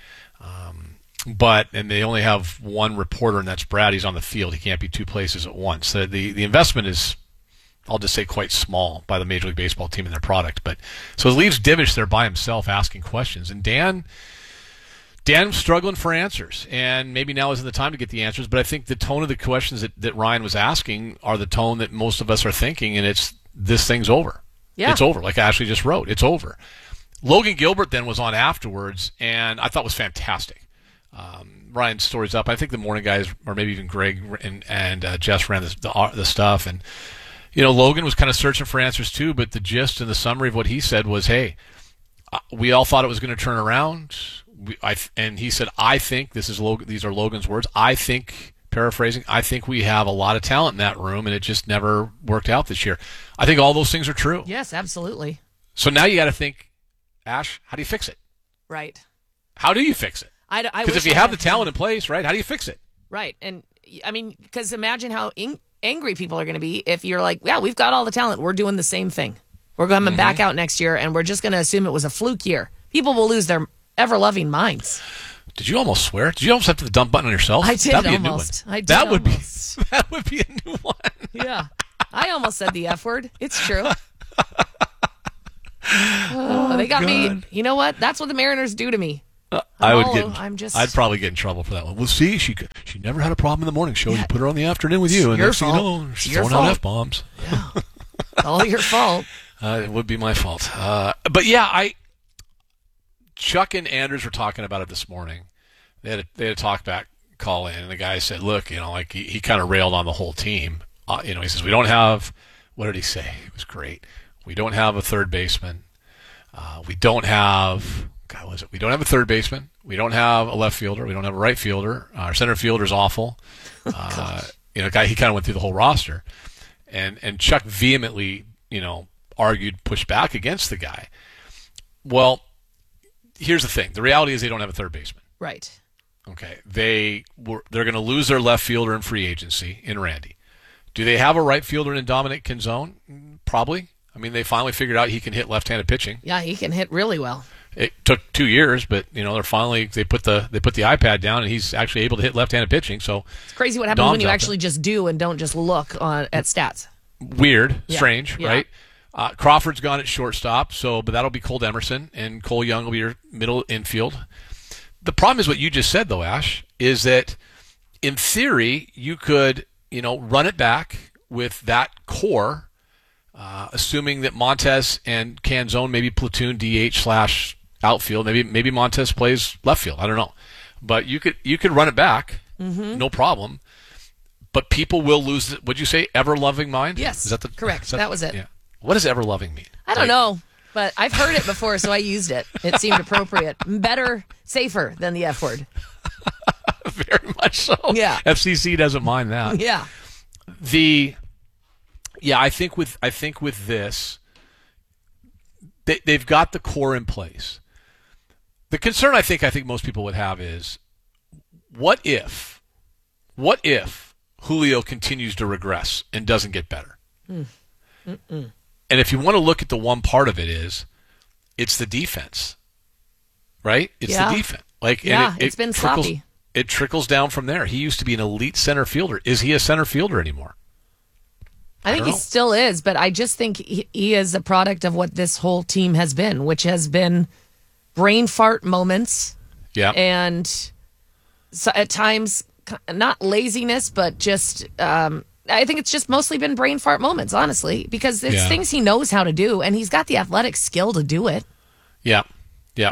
And they only have one reporter, and that's Brad. He's on the field. He can't be two places at once. So the investment is, I'll just say, quite small by the Major League Baseball team and their product. But so it leaves Divish there by himself asking questions. And Dan's struggling for answers, and maybe now isn't the time to get the answers, but I think the tone of the questions that Ryan was asking are the tone that most of us are thinking, and it's, this thing's over. Yeah. It's over, like Ashley just wrote. It's over. Logan Gilbert then was on afterwards, and I thought was fantastic. Ryan's story's up. I think the morning guys, or maybe even Greg and Jess ran the stuff, and Logan was kind of searching for answers too, but the gist and the summary of what he said was, hey, we all thought it was going to turn around. And he said, I think, these are Logan's words, I think, paraphrasing, I think we have a lot of talent in that room, and it just never worked out this year. I think all those things are true. Yes, absolutely. So now you got to think, Ash, how do you fix it? Right. How do you fix it? Because if you have the talent in place, right, how do you fix it? Right. And, I mean, because imagine how angry people are going to be if you're like, yeah, we've got all the talent. We're doing the same thing. We're coming back out next year, and we're just going to assume it was a fluke year. People will lose their ever-loving minds. Did you almost swear? Did you almost have to the dump button on yourself? I did almost. That would be a new one. Yeah. I almost said the F word. It's true. They got me. You know what? That's what the Mariners do to me. I'd probably get in trouble for that one. Well, see, she never had a problem in the morning show. Yeah. You put her on the afternoon with you, and next thing you know, she's throwing out F-bombs. Yeah. All your fault. It would be my fault. But yeah, Chuck and Anders were talking about it this morning. They had a talk back call in, and the guy said, look, like he kind of railed on the whole team. He says, we don't have, what did he say? It was great. We don't have a third baseman. We don't have, we don't have a third baseman. We don't have a left fielder. We don't have a right fielder. Our center fielder is awful. He kind of went through the whole roster. And Chuck vehemently, argued, pushed back against the guy. Well, here's the thing. The reality is they don't have a third baseman. Right. Okay. They're going to lose their left fielder in free agency in Randy. Do they have a right fielder in Dominic Canzone? Probably. I mean, they finally figured out he can hit left-handed pitching. Yeah, he can hit really well. It took 2 years, but they put the iPad down, and he's actually able to hit left-handed pitching. So it's crazy what happens when you actually just do and don't just look at stats. Weird, yeah. Strange, yeah. Right? Crawford's gone at shortstop, but that'll be Cole Emerson, and Cole Young will be your middle infield. The problem is what you just said, though, Ash, is that in theory you could run it back with that core. Assuming that Montez and Canzone maybe platoon DH/outfield, maybe Montez plays left field. I don't know, but you could run it back, no problem. But people will lose. What'd you say? Ever loving mind? Yes, is that correct? That was it. Yeah. What does ever loving mean? I don't know, but I've heard it before, so I used it. It seemed appropriate, better, safer than the F word. Very much so. Yeah. FCC doesn't mind that. Yeah. Yeah, I think with this, they've got the core in place. The concern I think most people would have is, what if Julio continues to regress and doesn't get better? And if you want to look at the one part of it's the defense, right? It's the defense. It's been sloppy. It trickles down from there. He used to be an elite center fielder. Is he a center fielder anymore? I think he still is, but I just think he is a product of what this whole team has been, which has been brain fart moments. Yeah. And so at times, not laziness, but just, I think it's just mostly been brain fart moments, honestly, because it's things he knows how to do, and he's got the athletic skill to do it. Yeah. Yeah.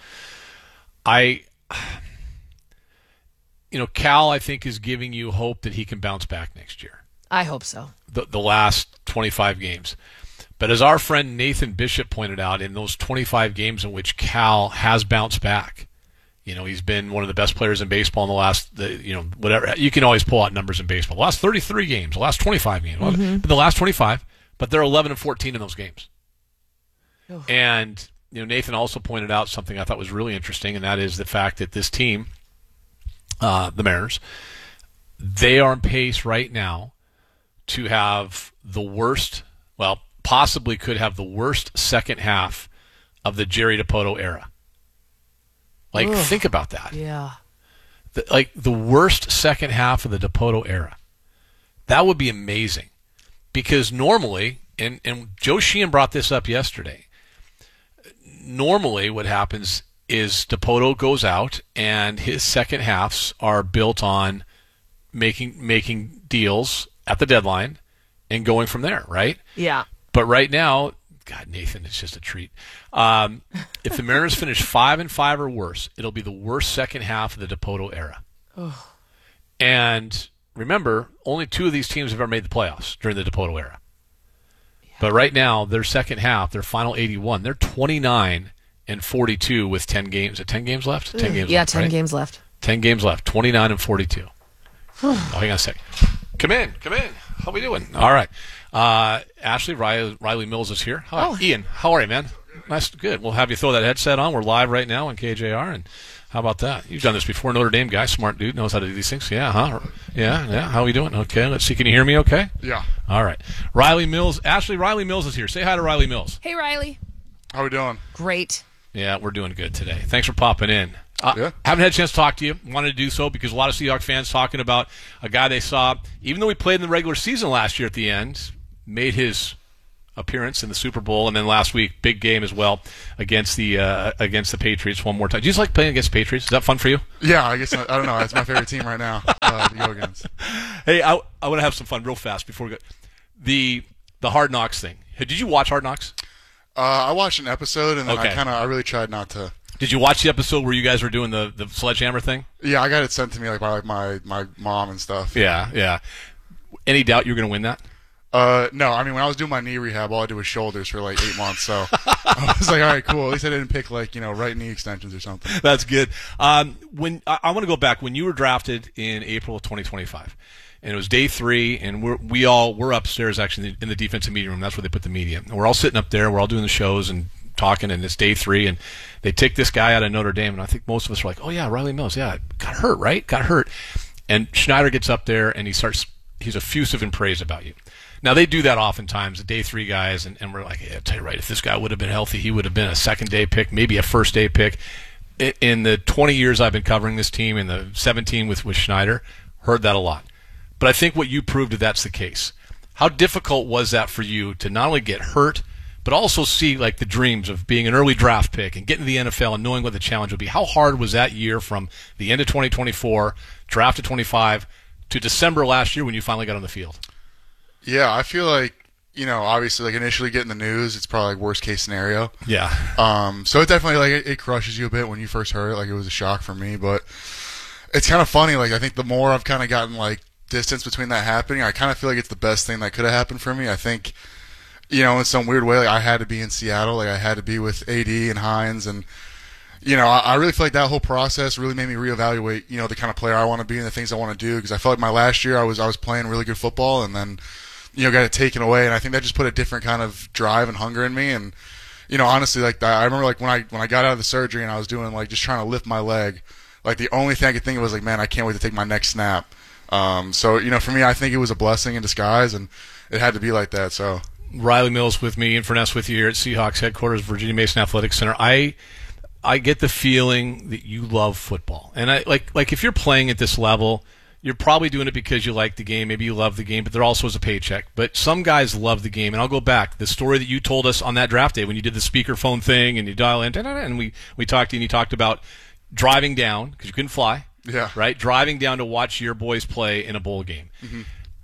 Cal, I think, is giving you hope that he can bounce back next year. I hope so. The last 25 games. But as our friend Nathan Bishop pointed out, in those 25 games in which Cal has bounced back, he's been one of the best players in baseball in the last, whatever. You can always pull out numbers in baseball. The last 33 games, the last 25 games, but the last 25, but they're 11-14 in those games. Oh. And Nathan also pointed out something I thought was really interesting, and that is the fact that this team, the Mariners, they are on pace right now to have the worst, possibly could have the worst second half of the Jerry Dipoto era. Think about that. Yeah. The worst second half of the Dipoto era. That would be amazing. Because normally, and Joe Sheehan brought this up yesterday, normally what happens is Dipoto goes out and his second halves are built on making deals at the deadline and going from there, right? Yeah. But right now, God, Nathan, it's just a treat. If the Mariners finish 5-5 or worse, it'll be the worst second half of the Dipoto era. Oh. And remember, only 2 of these teams have ever made the playoffs during the Dipoto era. Yeah. But right now, their second half, their final 81, they're 29-42 with 10 games. Is it 10 games left? 10 games yeah, left, 10 right? games left. 10 games left. 29-42. Hang on a second. Come in. How we doing? All right. Ashley, Riley Mills is here. Hi. Ian, how are you, man? Nice. Good. We'll have you throw that headset on. We're live right now on KJR, and how about that? You've done this before. Notre Dame guy, smart dude, knows how to do these things. Yeah, huh? Yeah. How are we doing? Okay, let's see. Can you hear me okay? Yeah. All right. Riley Mills. Ashley, Riley Mills is here. Say hi to Riley Mills. Hey, Riley. How we doing? Great. Yeah, we're doing good today. Thanks for popping in. Haven't had a chance to talk to you. Wanted to do so because a lot of Seahawks fans talking about a guy they saw, even though he played in the regular season last year at the end, made his appearance in the Super Bowl, and then last week, big game as well against the Patriots one more time. Do you just like playing against Patriots? Is that fun for you? Yeah, I guess I don't know. It's my favorite team right now to go against. Hey, I want to have some fun real fast before we go. The Hard Knocks thing. Did you watch Hard Knocks? I watched an episode, and then I really tried not to. Did you watch the episode where you guys were doing the sledgehammer thing? Yeah, I got it sent to me by my mom and stuff. Yeah. Any doubt you were going to win that? No, I mean, when I was doing my knee rehab, all I did was shoulders for like 8 months. So I was like, all right, cool. At least I didn't pick right knee extensions or something. That's good. When I want to go back, when you were drafted in April of 2025, and it was day 3, and we're upstairs actually in the defensive meeting room. That's where they put the media. And we're all sitting up there. We're all doing the shows and talking, and it's day 3, and they take this guy out of Notre Dame, and I think most of us are like, oh yeah, Riley Mills, yeah, got hurt, right? Got hurt. And Schneider gets up there, and he's effusive in praise about you. Now, they do that oftentimes, the day 3 guys, and we're like, yeah, I'll tell you right, if this guy would have been healthy, he would have been a second-day pick, maybe a first-day pick. In the 20 years I've been covering this team, in the 17 with Schneider, heard that a lot. But I think what you proved that's the case. How difficult was that for you to not only get hurt, but also see like the dreams of being an early draft pick and getting to the NFL and knowing what the challenge would be? How hard was that year from the end of 2024, draft to 25, to December last year when you finally got on the field? Yeah, I feel like, obviously, like initially getting the news, it's probably like worst case scenario. Yeah. So it definitely like it crushes you a bit when you first heard it. Like it was a shock for me, but it's kind of funny. Like I think the more I've kind of gotten like distance between that happening, I kind of feel like it's the best thing that could have happened for me. I think, in some weird way, like I had to be in Seattle. Like I had to be with AD and Hines, and I really feel like that whole process really made me reevaluate, the kind of player I want to be and the things I want to do. Because I felt like my last year I was playing really good football, and then got it taken away, and I think that just put a different kind of drive and hunger in me. And honestly, like I remember like when I got out of the surgery and I was doing like just trying to lift my leg, like the only thing I could think of was like, man, I can't wait to take my next snap. So for me, I think it was a blessing in disguise, and it had to be like that. So Riley Mills with me, Inverness with you here at Seahawks headquarters, Virginia Mason Athletic Center. I get the feeling that you love football, and I like if you're playing at this level, you're probably doing it because you like the game. Maybe you love the game, but there also is a paycheck. But some guys love the game, and I'll go back. The story that you told us on that draft day when you did the speakerphone thing and you dial in, and we talked to you, and you talked about driving down because you couldn't fly. Yeah. Right? Driving down to watch your boys play in a bowl game. Mm-hmm.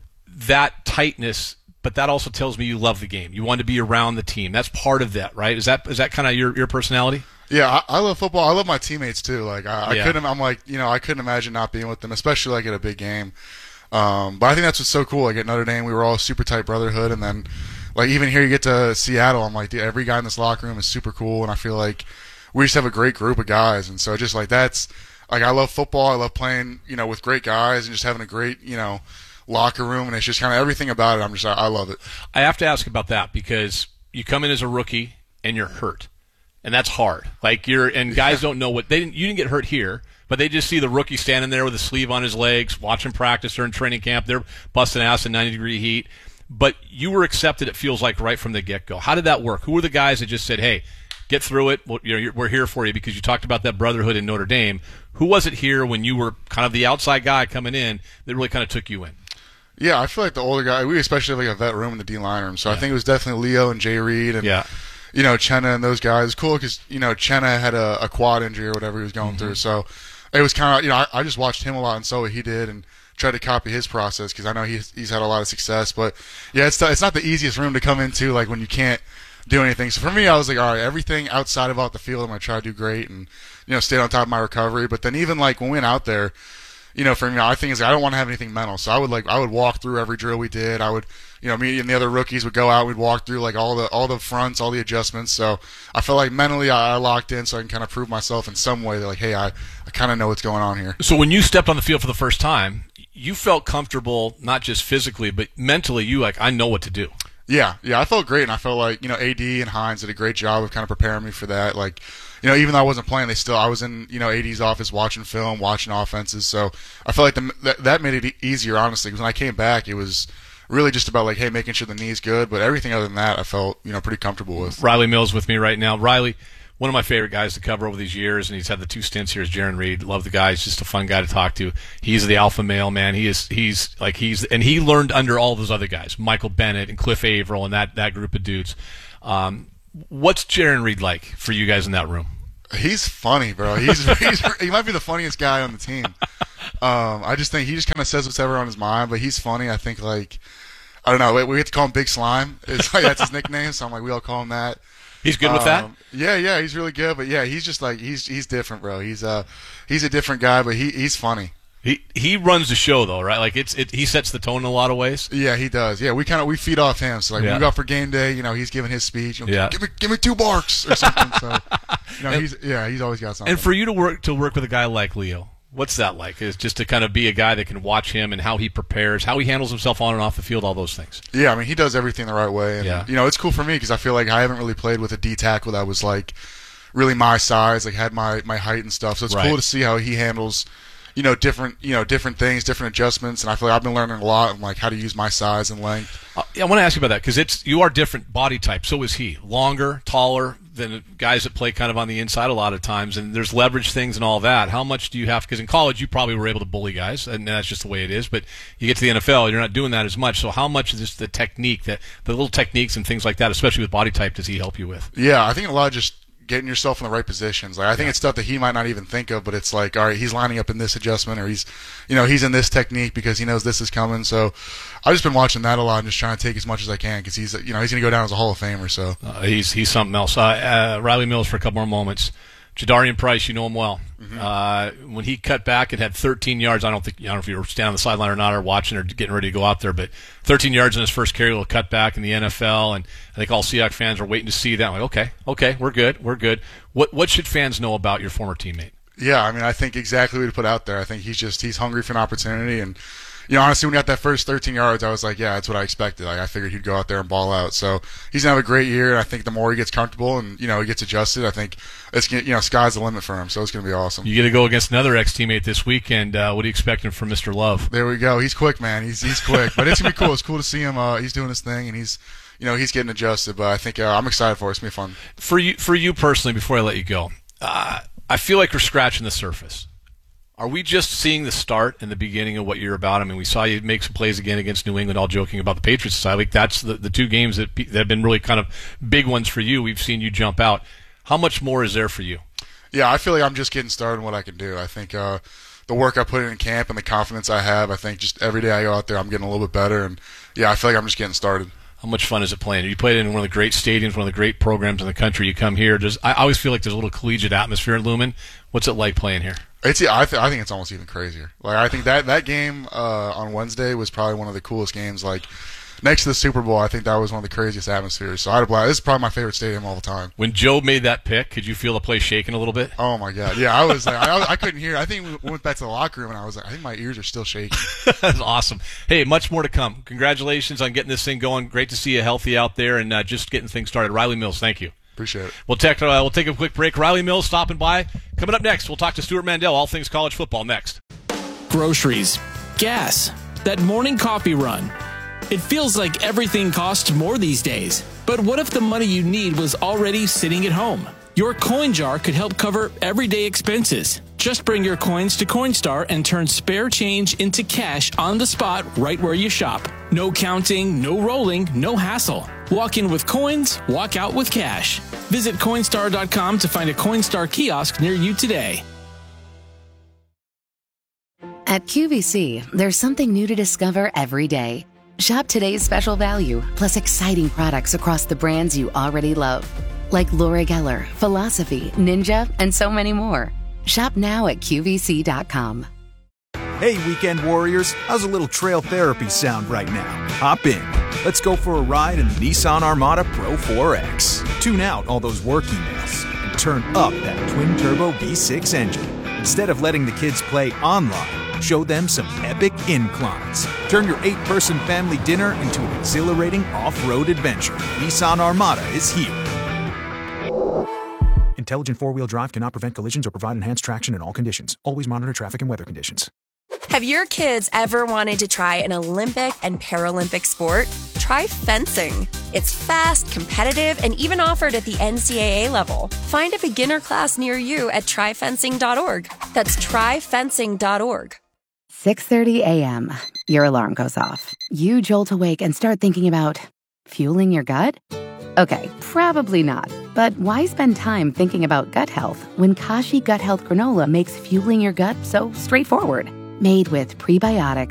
That tightness, but that also tells me you love the game. You want to be around the team. That's part of that, right? Is that kind of your personality? Yeah, I love football. I love my teammates too. Like I couldn't. I'm like, I couldn't imagine not being with them, especially like at a big game. But I think that's what's so cool. Like at Notre Dame, we were all super tight brotherhood, and then like even here, you get to Seattle. I'm like, dude, every guy in this locker room is super cool, and I feel like we just have a great group of guys. And so just like that's like I love football. I love playing, with great guys and just having a great, locker room, and it's just kind of everything about it. I love it. I have to ask about that because you come in as a rookie and you're hurt. And that's hard. Like guys don't know you didn't get hurt here, but they just see the rookie standing there with a sleeve on his legs, watching practice during training camp. They're busting ass in 90-degree heat. But you were accepted, it feels like, right from the get-go. How did that work? Who were the guys that just said, hey, get through it. We're here for you, because you talked about that brotherhood in Notre Dame. Who was it here when you were kind of the outside guy coming in that really kind of took you in? Yeah, I feel like the older guy, we especially have like a vet room in the D-line room. So I think it was definitely Leo and Jay Reed and Chenna and those guys. It's cool because, Chenna had a quad injury or whatever he was going through. So it was kind of, I just watched him a lot and saw what he did and tried to copy his process because I know he's had a lot of success. But, yeah, it's not the easiest room to come into, like, when you can't do anything. So for me, I was like, all right, everything outside of out the field, I'm going to try to do great and, stay on top of my recovery. But then even, like, when we went out there, for me, I think is I don't want to have anything mental. So I would walk through every drill we did. I would, me and the other rookies would go out. We'd walk through like all the fronts, all the adjustments. So I felt like mentally I locked in, so I can kind of prove myself in some way that like, hey, I kind of know what's going on here. So when you stepped on the field for the first time, you felt comfortable, not just physically, but mentally. You I know what to do. Yeah, I felt great, and I felt like AD and Hines did a great job of kind of preparing me for that. Like, even though I wasn't playing, I was in AD's office watching film, watching offenses. So I felt like that made it easier, honestly. Because when I came back, it was really just about like, hey, making sure the knee's good. But everything other than that, I felt pretty comfortable with. Riley Mills with me right now. Riley, one of my favorite guys to cover over these years, and he's had the 2 stints here as Jaron Reed. Love the guy. He's just a fun guy to talk to. He's the alpha male, man. And he learned under all those other guys, Michael Bennett and Cliff Averill and that group of dudes. What's Jaron Reed like for you guys in that room? He's funny, bro. He might be the funniest guy on the team. I just think he just kind of says whatever on his mind, but he's funny. I think I don't know. We have to call him Big Slime. It's like that's his nickname, so I'm like we all call him that. He's good with that? Yeah, he's really good. But yeah, he's just like he's different, bro. He's a different guy, but he's funny. He runs the show though, right? Like he sets the tone in a lot of ways. Yeah, he does. Yeah, we feed off him. So like when we go out for game day, he's giving his speech. Give me 2 barks or something. So he's always got something. And for you to work with a guy like Leo, what's that like? Is just to kind of be a guy that can watch him and how he prepares, how he handles himself on and off the field, all those things. Yeah, I mean he does everything the right way. And, it's cool for me because I feel like I haven't really played with a D tackle that was like really my size, like had my height and stuff. So it's cool to see how he handles. Different things, different adjustments, and I feel like I've been learning a lot on like how to use my size and length. I want to ask you about that because you are different body type. So is he. Longer, taller than guys that play kind of on the inside a lot of times, and there's leverage things and all that. How much do you have? Because in college you probably were able to bully guys, and that's just the way it is. But you get to the NFL, you're not doing that as much. So how much is this the technique, the little techniques and things like that, especially with body type, does he help you with? Yeah, I think a lot of just getting yourself in the right positions. Like I think it's stuff that he might not even think of, but it's like, all right, he's lining up in this adjustment, or he's in this technique because he knows this is coming. So I've just been watching that a lot and just trying to take as much as I can because he's going to go down as a Hall of Famer. So he's something else. Riley Mills for a couple more moments. Jadarian Price, you know him well. Mm-hmm. When he cut back and had 13 yards, I don't know if you were standing on the sideline or not, or watching or getting ready to go out there, but 13 yards in his first carry, a little cut back in the NFL, and I think all Seahawks fans are waiting to see that. I'm like, okay, we're good. What should fans know about your former teammate? Yeah, I mean, I think exactly what he put out there. I think he's hungry for an opportunity, and honestly, when he got that first 13 yards, I was like, yeah, that's what I expected. Like, I figured he'd go out there and ball out. So he's going to have a great year, and I think the more he gets comfortable and, he gets adjusted, I think it's sky's the limit for him. So it's going to be awesome. You get to go against another ex-teammate this weekend. What are you expecting from Mr. Love? There we go. He's quick, man. He's quick. But it's going to be cool. It's cool to see him. He's doing his thing, and he's getting adjusted. But I think I'm excited for it. It's going to be fun. For you personally, before I let you go, I feel like we're scratching the surface. Are we just seeing the start and the beginning of what you're about? I mean, we saw you make some plays again against New England, all joking about the Patriots side. Like that's the 2 games that have been really kind of big ones for you. We've seen you jump out. How much more is there for you? Yeah, I feel like I'm just getting started in what I can do. I think the work I put in camp and the confidence I have, I think just every day I go out there, I'm getting a little bit better. And, yeah, I feel like I'm just getting started. How much fun is it playing? You played in one of the great stadiums, one of the great programs in the country. You come here. I always feel like there's a little collegiate atmosphere in Lumen. What's it like playing here? I think it's almost even crazier. Like I think that game on Wednesday was probably one of the coolest games. Like next to the Super Bowl, I think that was one of the craziest atmospheres. So I had a blast. This is probably my favorite stadium all the time. When Joe made that pick, could you feel the place shaking a little bit? Oh my God, yeah. I was like, I couldn't hear. I think we went back to the locker room and I was like, I think my ears are still shaking. That's awesome. Hey, much more to come. Congratulations on getting this thing going. Great to see you healthy out there and just getting things started. Riley Mills, thank you. Appreciate it. We'll take a quick break. Riley Mills stopping by. Coming up next, we'll talk to Stuart Mandel, all things college football next. Groceries, gas, that morning coffee run. It feels like everything costs more these days. But what if the money you need was already sitting at home? Your coin jar could help cover everyday expenses. Just bring your coins to Coinstar and turn spare change into cash on the spot right where you shop. No counting, no rolling, no hassle. Walk in with coins, walk out with cash. Visit Coinstar.com to find a Coinstar kiosk near you today. At QVC, there's something new to discover every day. Shop today's special value, plus exciting products across the brands you already love. Like Laura Geller, Philosophy, Ninja, and so many more. Shop now at QVC.com. Hey, weekend warriors, how's a little trail therapy sound right now? Hop in. Let's go for a ride in the Nissan Armada Pro 4X. Tune out all those work emails and turn up that twin-turbo V6 engine. Instead of letting the kids play online, show them some epic inclines. Turn your 8-person family dinner into an exhilarating off-road adventure. Nissan Armada is here. Intelligent four-wheel drive cannot prevent collisions or provide enhanced traction in all conditions. Always monitor traffic and weather conditions. Have your kids ever wanted to try an Olympic and Paralympic sport? Try fencing. It's fast, competitive, and even offered at the NCAA level. Find a beginner class near you at tryfencing.org. That's tryfencing.org. 6:30 a.m. Your alarm goes off. You jolt awake and start thinking about fueling your gut? Okay, probably not. But why spend time thinking about gut health when Kashi Gut Health Granola makes fueling your gut so straightforward? Made with prebiotics,